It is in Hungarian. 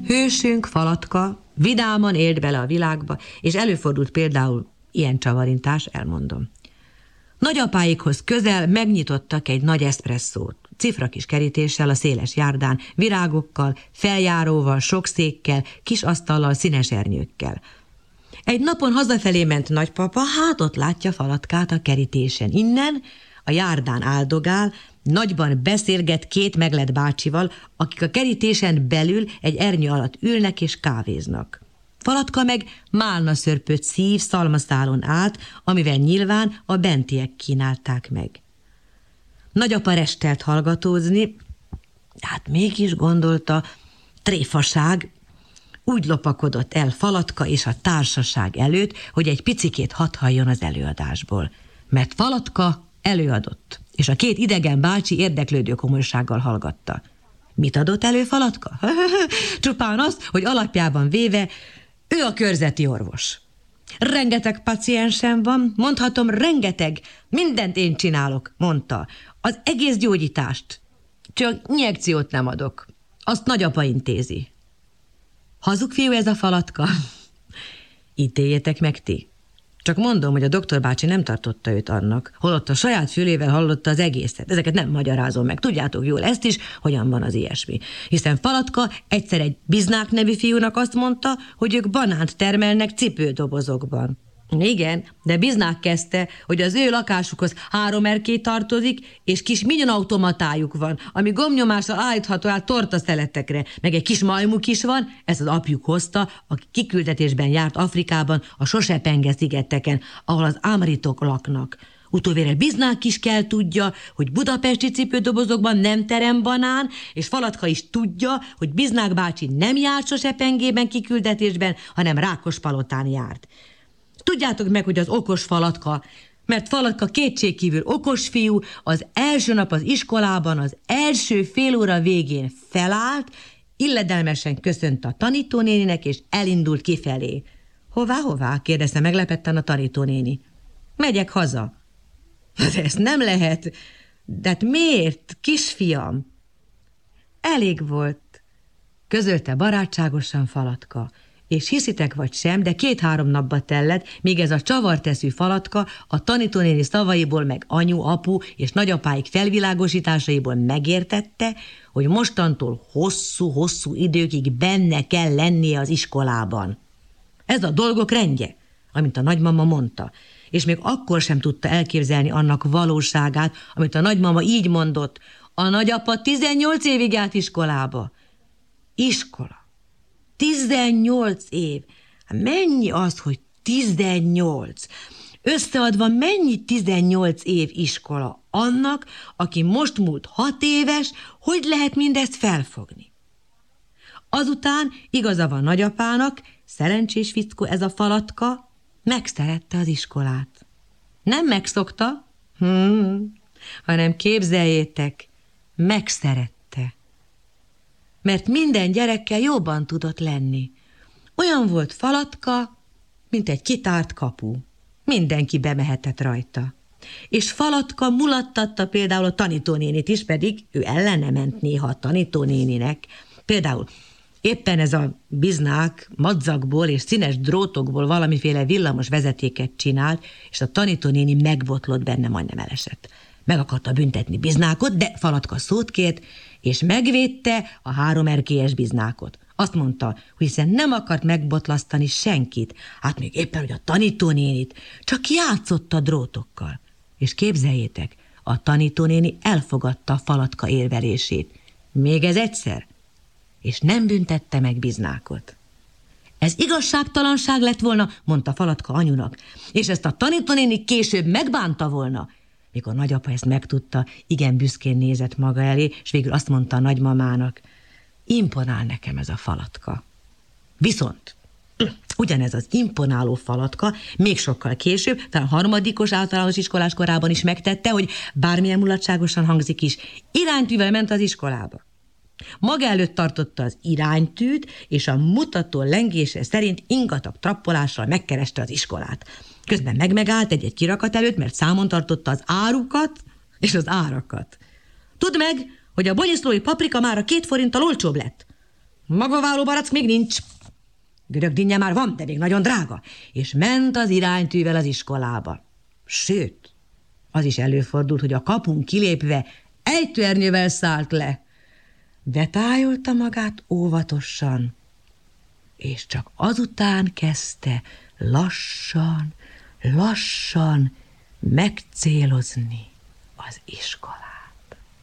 Hősünk, Falatka, vidáman élt bele a világba, és előfordult például ilyen csavarintás, elmondom. Nagyapáikhoz közel megnyitottak egy nagy eszpresszót, cifra kis kerítéssel a széles járdán, virágokkal, feljáróval, sok székkel, kis asztallal, színes ernyőkkel. Egy napon hazafelé ment nagypapa, hát ott látja Falatkát a kerítésen. Innen a járdán áldogál, nagyban beszélget két meglett bácsival, akik a kerítésen belül egy ernyő alatt ülnek és kávéznak. Falatka meg málnaszörpöt szív szalmaszálon át, amivel nyilván a bentiek kínálták meg. Nagyapa restelt hallgatózni, hát mégis gondolta, tréfaság, úgy lopakodott el Falatka és a társaság előtt, hogy egy picikét hadd halljon az előadásból. Mert Falatka előadott, és a két idegen bácsi érdeklődő komolysággal hallgatta. Mit adott elő Falatka? Csupán azt, hogy alapjában véve ő a körzeti orvos. Rengeteg paciensem van, mondhatom rengeteg, mindent én csinálok, mondta. Az egész gyógyítást. Csak injekciót nem adok. Azt nagyapa intézi. Hazug fiú ez a Falatka? Ítéljétek meg ti. Csak mondom, hogy a doktor bácsi nem tartotta őt annak, holott a saját fülével hallotta az egészet. Ezeket nem magyarázom meg. Tudjátok jól ezt is, hogyan van az ilyesmi. Hiszen Falatka egyszer egy Biznák nevű fiúnak azt mondta, hogy ők banánt termelnek cipődobozokban. Igen, de Biznák kezdte, hogy az ő lakásukhoz 3 erkély tartozik, és kis minyonautomatájuk van, ami gombnyomással állítható át tortaszeletekre, meg egy kis majmuk is van, ezt az apjuk hozta, aki kiküldetésben járt Afrikában, a Sosepenge-szigeteken, ahol az ámritok laknak. Utóvére Biznák is kell tudja, hogy budapesti cipődobozokban nem terem banán, és Falatka is tudja, hogy Biznák bácsi nem járt Sosepengében kiküldetésben, hanem Rákospalotán járt. Tudjátok meg, hogy az okos Falatka, mert Falatka kétségkívül okos fiú, az első nap az iskolában, az első fél óra végén felállt, illedelmesen köszönt a tanítónéninek, és elindult kifelé. Hová? kérdezte meglepetten a tanítónéni. Megyek haza. De ezt nem lehet. De hát miért, kisfiam? Elég volt, közölte barátságosan Falatka. És hiszitek vagy sem, de 2-3 napba tellett, míg ez a csavarteszű Falatka a tanítónéni szavaiból, meg anyu, apu és nagyapáik felvilágosításaiból megértette, hogy mostantól hosszú időkig benne kell lennie az iskolában. Ez a dolgok rendje, amint a nagymama mondta, és még akkor sem tudta elképzelni annak valóságát, amit a nagymama így mondott, a nagyapa 18 évig járt iskolába. Iskola. 18 év. Mennyi az, hogy 18? Összeadva mennyi 18 év iskola annak, aki most múlt 6 éves, hogy lehet mindezt felfogni? Azután igaza van nagyapának, szerencsés fickó ez a Falatka, megszerette az iskolát. Nem megszokta, hanem képzeljétek, megszerette. Mert minden gyerekkel jobban tudott lenni. Olyan volt Falatka, mint egy kitárt kapu. Mindenki bemehetett rajta. És Falatka mulattatta például a tanítónénit is, pedig ő ellene ment néha a tanítónéninek. Például éppen ez a Biznák madzagból és színes drótokból valamiféle villamos vezetéket csinált, és a tanítónéni megbotlott benne, majdnem elesett. Meg akarta büntetni Biznákot, de Falatka szót kért, és megvédte a 3 erkélyes Biznákot. Azt mondta, hogy hiszen nem akart megbotlasztani senkit, hát még éppen, hogy a tanítónénit, csak játszott a drótokkal. És képzeljétek, a tanítónéni elfogadta Falatka érvelését. Még ez egyszer, és nem büntette meg Biznákot. Ez igazságtalanság lett volna, mondta Falatka anyunak, és ezt a tanítónéni később megbánta volna. Mikor nagyapa ezt megtudta, igen büszkén nézett maga elé, és végül azt mondta a nagymamának, imponál nekem ez a Falatka. Viszont ugyanez az imponáló Falatka még sokkal később, talán 3. általános iskolás korában is megtette, hogy bármilyen mulatságosan hangzik is, iránytűvel ment az iskolába. Maga előtt tartotta az iránytűt, és a mutató lengése szerint ingatag trappolással megkereste az iskolát. Közben megállt egy kirakat előtt, mert számon tartotta az árukat és az árakat. Tudd meg, hogy a bonyiszlói paprika mára 2 forinttal olcsóbb lett. Magvaváló barack még nincs. Görögdinnye már van, de még nagyon drága. És ment az iránytűvel az iskolába. Sőt, az is előfordult, hogy a kapun kilépve ejtőernyővel szállt le. Betájolta magát óvatosan, és csak azután kezdte lassan megcélozni az iskolát.